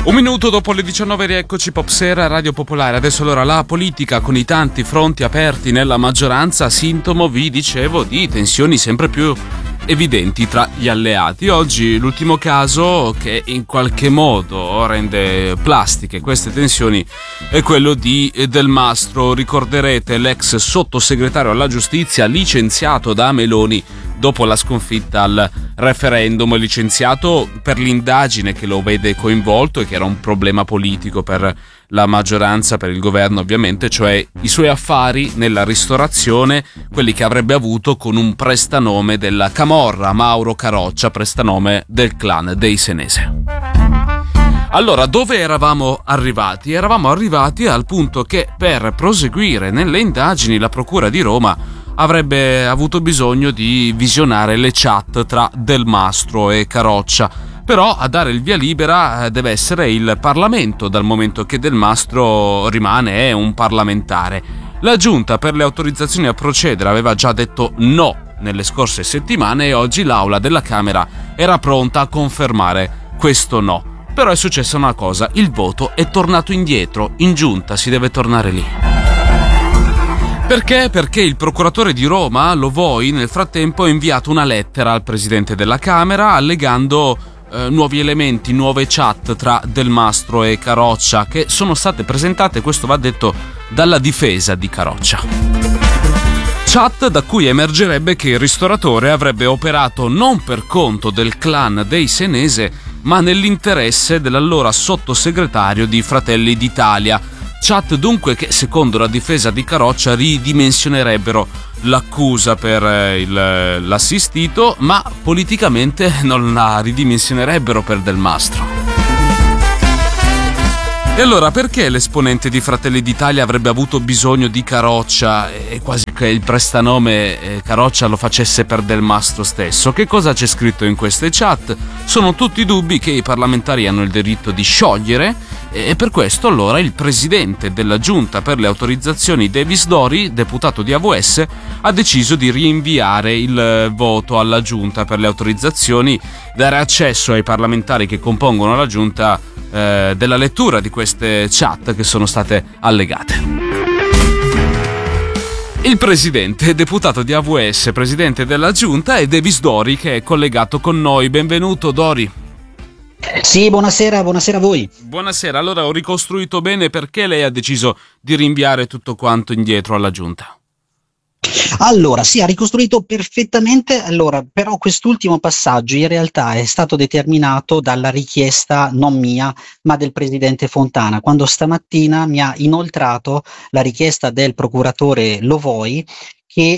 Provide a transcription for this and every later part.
Un minuto dopo le 19 rieccoci Pop Sera Radio Popolare. Adesso allora la politica con i tanti fronti aperti nella maggioranza, sintomo, vi dicevo, di tensioni sempre più evidenti tra gli alleati. Oggi l'ultimo caso che in qualche modo rende plastiche queste tensioni è quello di Del Mastro. Ricorderete l'ex sottosegretario alla giustizia licenziato da Meloni dopo la sconfitta al referendum, licenziato per l'indagine che lo vede coinvolto e che era un problema politico per la maggioranza, per il governo ovviamente, cioè i suoi affari nella ristorazione, quelli che avrebbe avuto con un prestanome della camorra, Mauro Caroccia, prestanome del clan dei Senese. Allora, dove eravamo arrivati? Eravamo arrivati al punto che per proseguire nelle indagini la Procura di Roma avrebbe avuto bisogno di visionare le chat tra Del Mastro e Caroccia. Però a dare il via libera deve essere il Parlamento, dal momento che Del Mastro rimane un parlamentare. La Giunta per le autorizzazioni a procedere aveva già detto no nelle scorse settimane e oggi l'Aula della Camera era pronta a confermare questo no. Però è successa una cosa, il voto è tornato indietro, in Giunta si deve tornare lì. Perché? Perché il procuratore di Roma, Lovoi, nel frattempo ha inviato una lettera al presidente della Camera allegando nuovi elementi, nuove chat tra Del Mastro e Caroccia che sono state presentate, questo va detto, dalla difesa di Caroccia. Chat da cui emergerebbe che il ristoratore avrebbe operato non per conto del clan dei Senese, ma nell'interesse dell'allora sottosegretario di Fratelli d'Italia. Chat dunque che, secondo la difesa di Caroccia, ridimensionerebbero l'accusa per l'assistito, ma politicamente non la ridimensionerebbero per Del Mastro. E allora perché l'esponente di Fratelli d'Italia avrebbe avuto bisogno di Caroccia e quasi che il prestanome Caroccia lo facesse per Del Mastro stesso? Che cosa c'è scritto in queste chat? Sono tutti dubbi che i parlamentari hanno il diritto di sciogliere e per questo allora il presidente della Giunta per le autorizzazioni, Davis Dori, deputato di AVS, ha deciso di rinviare il voto alla Giunta per le autorizzazioni, dare accesso ai parlamentari che compongono la Giunta della lettura di queste chat che sono state allegate. Il presidente, deputato di AVS, presidente della Giunta, è Davis Dori, che è collegato con noi. Benvenuto Dori. Sì, buonasera a voi. Buonasera, allora ho ricostruito bene perché lei ha deciso di rinviare tutto quanto indietro alla Giunta. Allora, sì, ha ricostruito perfettamente, però quest'ultimo passaggio in realtà è stato determinato dalla richiesta non mia, ma del presidente Fontana, quando stamattina mi ha inoltrato la richiesta del procuratore Lovoi che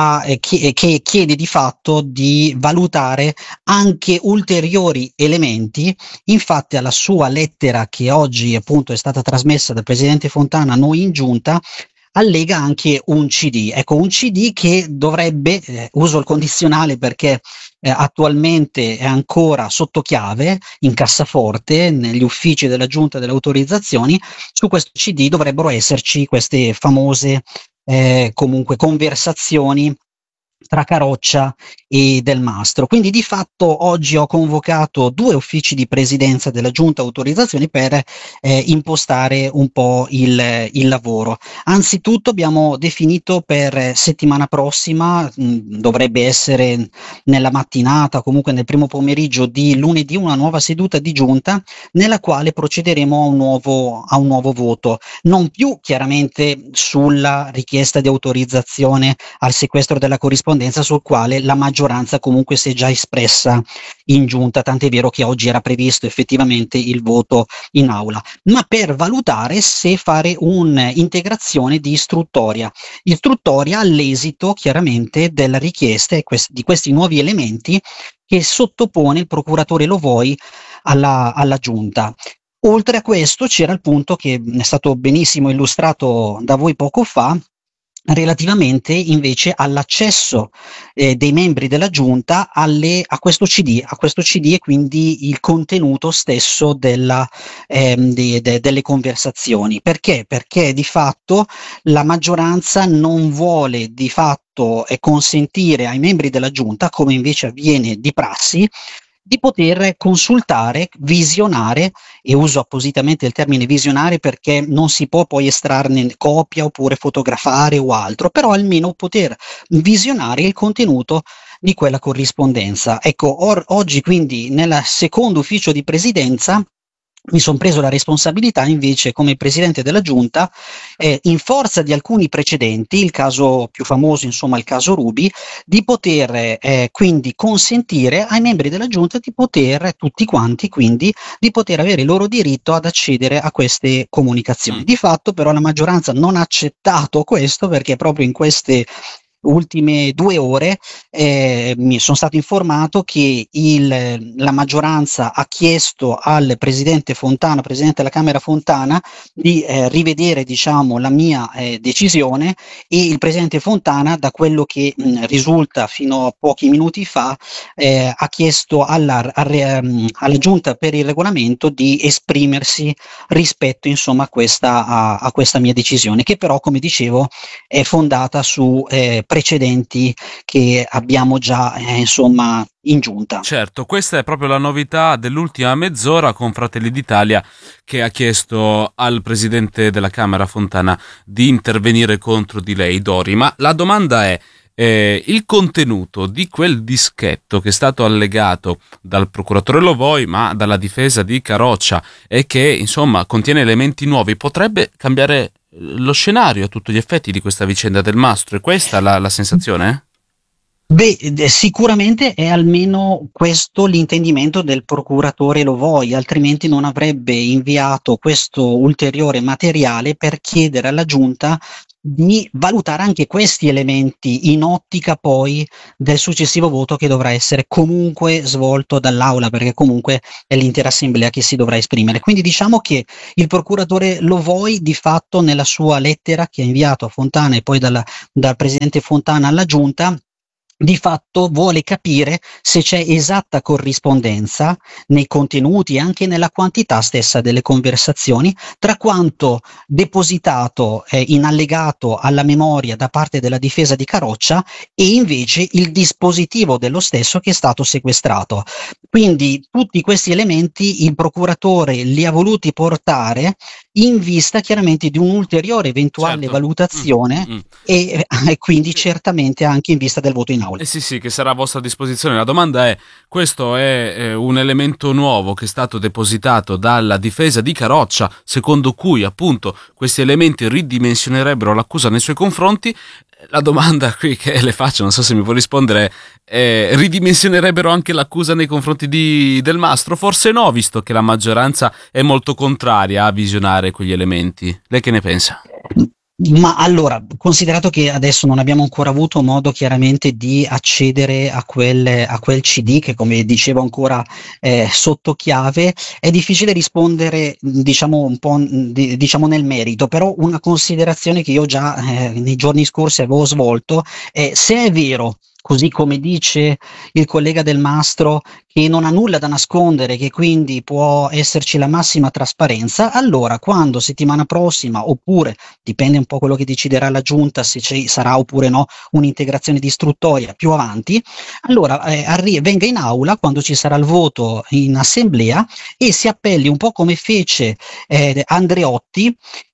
chiede di fatto di valutare anche ulteriori elementi. Infatti alla sua lettera, che oggi appunto è stata trasmessa dal presidente Fontana a noi in Giunta, allega anche un CD. Ecco, un CD che dovrebbe, uso il condizionale perché attualmente è ancora sotto chiave in cassaforte negli uffici della Giunta delle autorizzazioni. Su questo CD dovrebbero esserci queste famose comunque conversazioni tra Caroccia e Del Mastro. Quindi di fatto oggi ho convocato 2 uffici di presidenza della Giunta Autorizzazioni per impostare un po' il lavoro. Anzitutto abbiamo definito per settimana prossima, dovrebbe essere nella mattinata, comunque nel primo pomeriggio di lunedì, una nuova seduta di Giunta nella quale procederemo a un nuovo voto, non più chiaramente sulla richiesta di autorizzazione al sequestro della corrispondenza, sul quale la maggioranza comunque si è già espressa in Giunta, tant'è vero che oggi era previsto effettivamente il voto in aula, ma per valutare se fare un'integrazione di istruttoria all'esito chiaramente della richiesta di questi nuovi elementi che sottopone il procuratore Lovoi alla Giunta. Oltre a questo c'era il punto che è stato benissimo illustrato da voi poco fa, relativamente invece all'accesso dei membri della Giunta a questo CD e quindi il contenuto stesso delle conversazioni. Perché? Perché di fatto la maggioranza non vuole di fatto consentire ai membri della Giunta, come invece avviene di prassi, di poter consultare, visionare, e uso appositamente il termine visionare perché non si può poi estrarne copia oppure fotografare o altro, però almeno poter visionare il contenuto di quella corrispondenza. Ecco, oggi quindi nel secondo ufficio di presidenza mi sono preso la responsabilità invece come presidente della giunta, in forza di alcuni precedenti, il caso più famoso insomma il caso Ruby, di poter quindi consentire ai membri della giunta di poter, tutti quanti quindi, di poter avere il loro diritto ad accedere a queste comunicazioni. Di fatto però la maggioranza non ha accettato questo perché proprio in queste ultime 2 ore mi sono stato informato che la maggioranza ha chiesto al presidente Fontana, presidente della Camera Fontana, di rivedere diciamo la mia decisione, e il presidente Fontana, da quello che risulta fino a pochi minuti fa, ha chiesto alla Giunta per il Regolamento di esprimersi rispetto insomma a questa mia decisione, che però come dicevo è fondata su precedenti che abbiamo già insomma in giunta. Certo, questa è proprio la novità dell'ultima mezz'ora con Fratelli d'Italia, che ha chiesto al presidente della Camera Fontana di intervenire contro di lei, Dori. Ma la domanda è il contenuto di quel dischetto che è stato allegato dal procuratore Lo-Voi ma dalla difesa di Caroccia e che insomma contiene elementi nuovi, potrebbe cambiare lo scenario a tutti gli effetti di questa vicenda del Mastro. È questa la sensazione? Sicuramente è almeno questo l'intendimento del procuratore Lo-Voi, altrimenti non avrebbe inviato questo ulteriore materiale per chiedere alla giunta di valutare anche questi elementi in ottica poi del successivo voto che dovrà essere comunque svolto dall'Aula, perché comunque è l'intera assemblea che si dovrà esprimere. Quindi diciamo che il procuratore Lo-Voi di fatto nella sua lettera che ha inviato a Fontana e poi dal presidente Fontana alla giunta, di fatto vuole capire se c'è esatta corrispondenza nei contenuti e anche nella quantità stessa delle conversazioni tra quanto depositato in allegato alla memoria da parte della difesa di Caroccia e invece il dispositivo dello stesso che è stato sequestrato. Quindi tutti questi elementi il procuratore li ha voluti portare in vista chiaramente di un'ulteriore eventuale valutazione e quindi certamente anche in vista del voto in aula. Sì, che sarà a vostra disposizione. La domanda è, questo è un elemento nuovo che è stato depositato dalla difesa di Caroccia, secondo cui appunto questi elementi ridimensionerebbero l'accusa nei suoi confronti. La domanda qui che le faccio, non so se mi può rispondere, ridimensionerebbero anche l'accusa nei confronti del Mastro? Forse no, visto che la maggioranza è molto contraria a visionare quegli elementi. Lei che ne pensa? Ma allora, considerato che adesso non abbiamo ancora avuto modo chiaramente di accedere a quel CD che come dicevo ancora sotto chiave, è difficile rispondere diciamo un po' diciamo nel merito, però una considerazione che io già nei giorni scorsi avevo svolto è se è vero, così come dice il collega Del Mastro, che non ha nulla da nascondere, che quindi può esserci la massima trasparenza, allora quando settimana prossima, oppure dipende un po' quello che deciderà la giunta, se ci sarà oppure no un'integrazione di istruttoria più avanti, allora venga in aula quando ci sarà il voto in assemblea e si appelli un po' come fece Andreotti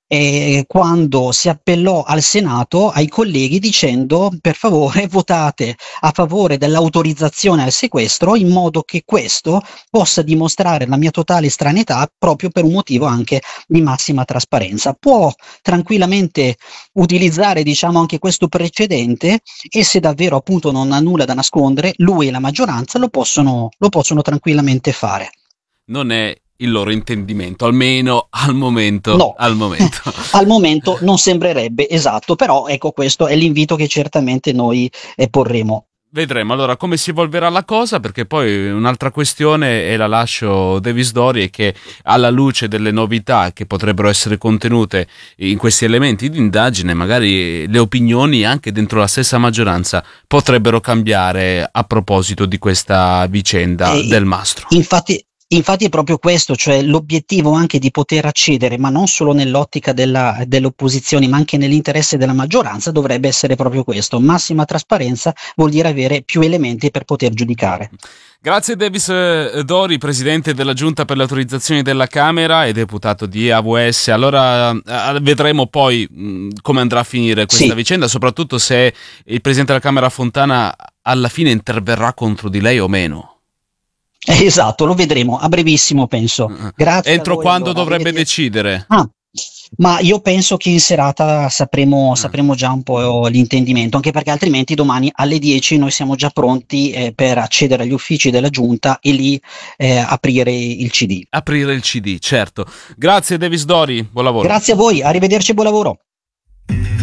quando si appellò al Senato ai colleghi dicendo per favore votate a favore dell'autorizzazione al sequestro in modo che questo possa dimostrare la mia totale estraneità proprio per un motivo anche di massima trasparenza. Può tranquillamente utilizzare diciamo anche questo precedente e se davvero appunto non ha nulla da nascondere, lui e la maggioranza lo possono tranquillamente fare. Non è il loro intendimento, almeno al momento. No, al momento. al momento non sembrerebbe, esatto, però ecco questo è l'invito che certamente noi porremo. Vedremo allora come si evolverà la cosa, perché poi un'altra questione, e la lascio Davis Dori, è che alla luce delle novità che potrebbero essere contenute in questi elementi di indagine, magari le opinioni anche dentro la stessa maggioranza potrebbero cambiare a proposito di questa vicenda del Mastro. Infatti è proprio questo, cioè l'obiettivo anche di poter accedere, ma non solo nell'ottica delle opposizioni, ma anche nell'interesse della maggioranza, dovrebbe essere proprio questo. Massima trasparenza vuol dire avere più elementi per poter giudicare. Grazie Davis Dori, presidente della Giunta per le autorizzazioni della Camera e deputato di AVS. Allora vedremo poi come andrà a finire questa vicenda, soprattutto se il presidente della Camera Fontana alla fine interverrà contro di lei o meno. Esatto, lo vedremo a brevissimo, penso. Grazie. Entro a voi, quando allora, dovrebbe decidere? Ma io penso che in serata sapremo già un po' l'intendimento, anche perché altrimenti domani alle 10 noi siamo già pronti per accedere agli uffici della Giunta e lì aprire il CD. Aprire il CD, certo. Grazie Davis Dori, buon lavoro. Grazie a voi, arrivederci e buon lavoro.